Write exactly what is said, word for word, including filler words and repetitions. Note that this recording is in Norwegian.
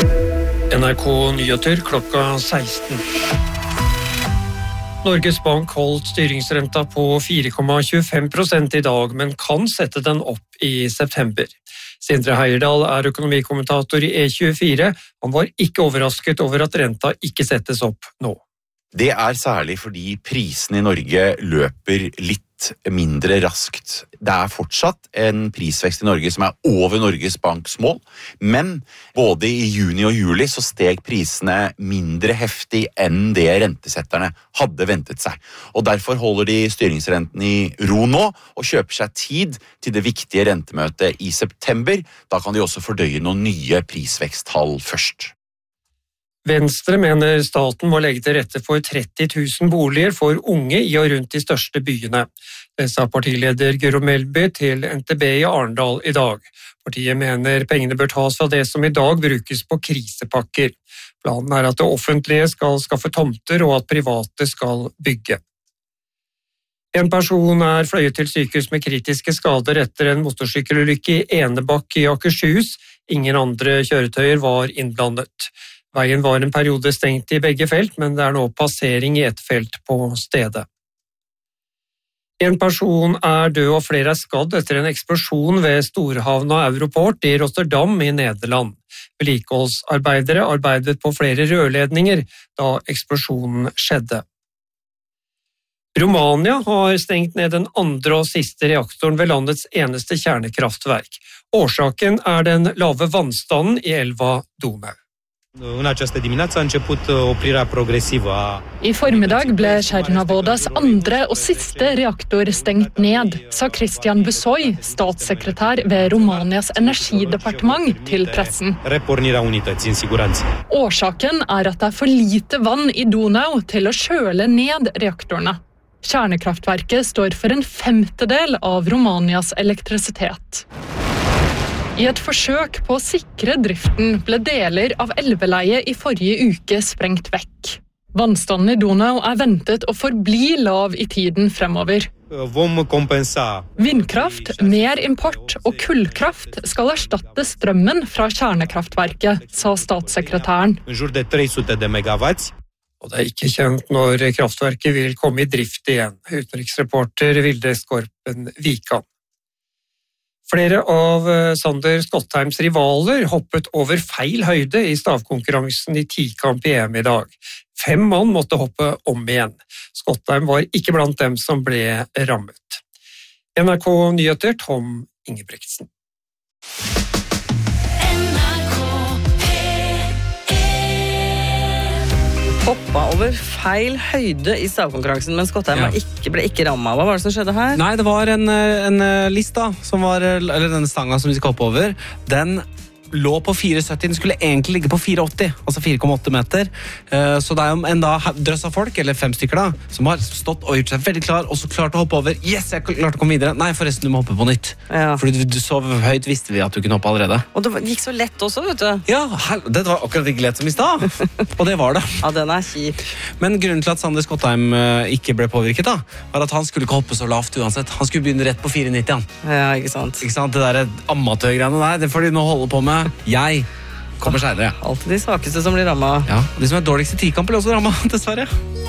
N R K Nyheter klokka seksten. Norges Bank holdt styringsrenta på fire komma tjuefem prosent i dag, men kan sette den opp i september. Sindre Heierdal er økonomikommentator i E tjuefire. Han var ikke overrasket over at renta ikke settes opp nå. Det er særlig fordi prisene i Norge løper litt mindre raskt. Det er fortsatt en prisvekst i Norge som er over Norges Banks mål, men både i juni og juli så steg prisene mindre heftig enn det rentesetterne hadde ventet seg. Og derfor holder de styringsrenten i ro nå og kjøper seg tid til det viktige rentemøtet i september. Da kan de også fordøye noen nye prisveksttall først. Venstre mener staten må legge til rette for tretti tusen boliger for unge i og rundt de største byene. Det sa partileder Guro Melby til N T B i Arendal i dag. Partiet mener pengene bør tas fra det som i dag brukes på krisepakker. Planen er at det offentlige skal skaffe tomter og at private skal bygge. En person er fløyet til sykehus med kritiske skader etter en motorsykkelulykke i Enebakk i Akershus. Ingen andre kjøretøyer var innblandet. Veien var en periode stengt i begge felt, men det er nå passering i ett felt på stedet. En person er død og flere er skadd etter en eksplosjon ved Storhavna Europort i Rotterdam i Nederland. Vedlikeholdsarbeidere arbeidet på flere rørledninger da eksplosjonen skjedde. Romania har stengt ned den andre og siste reaktoren ved landets eneste kjernekraftverk. Årsaken er den lave vannstanden i elva Donau. I formiddag ble Chernavodas andre og siste reaktor stengt ned, sa Christian Busoy, statssekretær ved Romanias energidepartement, til pressen. Årsaken er at det er for lite vann i Donau til å kjøle ned reaktorene. Kjernekraftverket står for en femtedel av Romanias elektrisitet. I et forsøk på å sikre driften ble deler av elveleiet i forrige uke sprengt vekk. Vannstanden i Donau er ventet å forbli lav i tiden fremover. Vindkraft, mer import og kullkraft skal erstatte strømmen fra kjernekraftverket, sa statssekretæren. Og det er ikke kjent når kraftverket vil komme i drift igjen. Utenriksreporter Vilde Skorpen Vikan. Flere av Sander Skottheims rivaler hoppet over feil høyde i stavkonkurransen i tikamp i E M i dag. Fem mann måtte hoppe om igjen. Skottheim var ikke blant dem som ble rammet. N R K Nyheter, Tom Ingebrigtsen. Hoppa over feil høyde i stavkonkurransen, men Skottheim ja. ikke, ble ikke rammet. Hva var det som skjedde her? Nei, det var en, en list da, som var, eller denne stanga som vi skal hoppe over. Den lå på fire sytti, den skulle egentlig ligge på fire åtti, altså fire komma åtte meter. Så det er jo en da drøss av folk, eller fem stykker da, som har stått og gjort seg veldig klar, og så klart å hoppe over. Yes, jeg klarte å komme videre. Nei, forresten, du må hoppe på nytt. Ja. Fordi du, du så høyt visste vi at du kunne hoppe allerede. Og det gikk så lett også, vet du. Ja, det var akkurat ikke lett som i stad. Og det var det. Ja, den er kjip. Men grunnen til at Sander Skottheim ikke ble påvirket da, var at han skulle ikke hoppe så lavt uansett. Han skulle begynne rett på fire nitti, han. Ja, ikke sant. Ikke sant? Det der amatørgreiene der, det får de nå holde på med. Jeg kommer senere. Alltid de svakeste som blir rammet. Ja, de som er dårligst i tikamp blir også rammet, dessverre.